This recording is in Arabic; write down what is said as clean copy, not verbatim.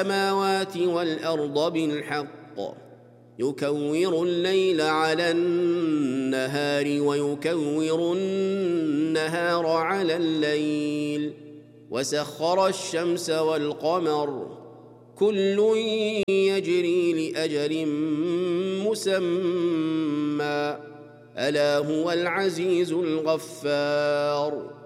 السماوات والأرض بالحق يكور الليل على النهار ويكور النهار على الليل وسخر الشمس والقمر كل يجري لأجل مسمى ألا هو العزيز الغفار